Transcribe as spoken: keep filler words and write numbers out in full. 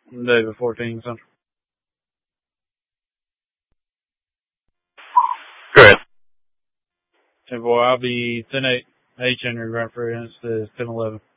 David fourteen Central. Correct. ten four, I'll be ten eight. H Henry run for it, and it's ten eleven.